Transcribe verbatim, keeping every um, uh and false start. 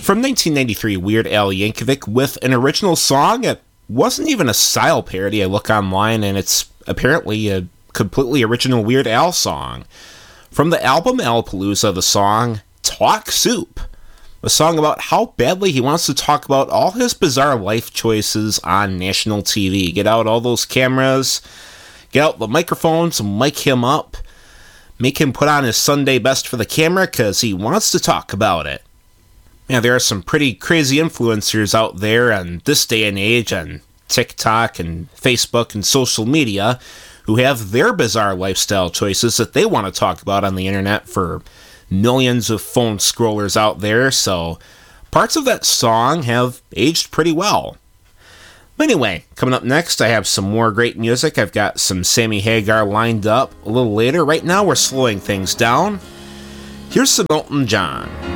From nineteen ninety-three, Weird Al Yankovic with an original song. It wasn't even a style parody. I look online and it's apparently a completely original Weird Al song. From the album Alapalooza, the song Talk Soup. A song about how badly he wants to talk about all his bizarre life choices on national T V. Get out all those cameras, get out the microphones, mic him up, make him put on his Sunday best for the camera because he wants to talk about it. Yeah, there are some pretty crazy influencers out there in this day and age on TikTok and Facebook and social media who have their bizarre lifestyle choices that they want to talk about on the internet for millions of phone scrollers out there, so parts of that song have aged pretty well. But anyway, coming up next, I have some more great music. I've got some Sammy Hagar lined up a little later. Right now, we're slowing things down. Here's some Elton John.